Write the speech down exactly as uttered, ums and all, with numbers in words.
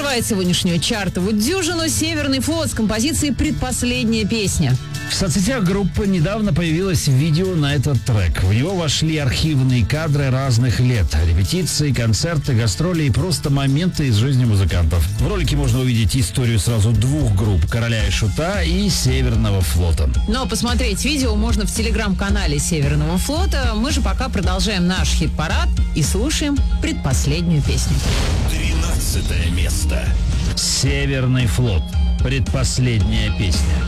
Открывает сегодняшнюю чартовую дюжину «Северный флот» с композицией «Предпоследняя песня». В соцсетях группы недавно появилось видео на этот трек. В него вошли архивные кадры разных лет. Репетиции, концерты, гастроли и просто моменты из жизни музыкантов. В ролике можно увидеть историю сразу двух групп: «Короля и Шута» и «Северного флота». Но посмотреть видео можно в телеграм-канале «Северного флота». Мы же пока продолжаем наш хит-парад и слушаем предпоследнюю песню. Тринадцатое место. «Северный флот». Предпоследняя песня.